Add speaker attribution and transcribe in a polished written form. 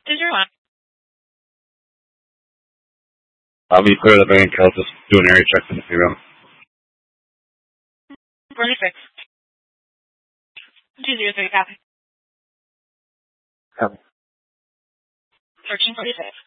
Speaker 1: 201.
Speaker 2: I'll be clear of the bank. I'll just do an area check in the room.
Speaker 1: 46. 203, copy.
Speaker 2: Copy.
Speaker 1: 1346.